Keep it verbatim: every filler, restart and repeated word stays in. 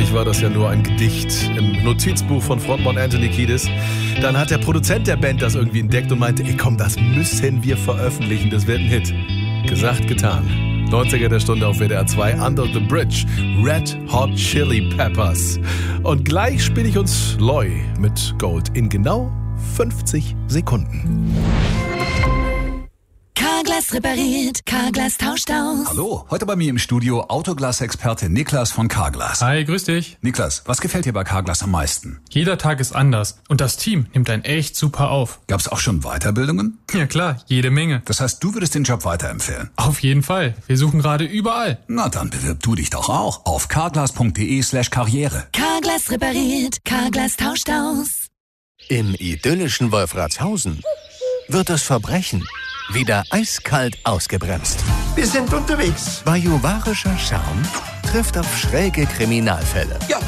Eigentlich war das ja nur ein Gedicht im Notizbuch von Frontmann Anthony Kiedis. Dann hat der Produzent der Band das irgendwie entdeckt und meinte, ey komm, das müssen wir veröffentlichen, das wird ein Hit. Gesagt, getan. neunziger der Stunde auf W D R zwei, Under the Bridge, Red Hot Chili Peppers. Und gleich spiele ich uns Loy mit Gold in genau fünfzig Sekunden. Carglass repariert, Carglass tauscht aus. Hallo, heute bei mir im Studio Autoglas-Experte Niklas von Carglass. Hi, grüß dich. Niklas, was gefällt dir bei Carglass am meisten? Jeder Tag ist anders und das Team nimmt einen echt super auf. Gab's auch schon Weiterbildungen? Ja klar, jede Menge. Das heißt, du würdest den Job weiterempfehlen? Auf jeden Fall. Wir suchen gerade überall. Na, dann bewirb du dich doch auch auf carglass.de slash karriere. Carglass repariert, Carglass tauscht aus. Im idyllischen Wolfratshausen wird das Verbrechen wieder eiskalt ausgebremst. Wir sind unterwegs. Bajuwarischer Charme trifft auf schräge Kriminalfälle. Ja,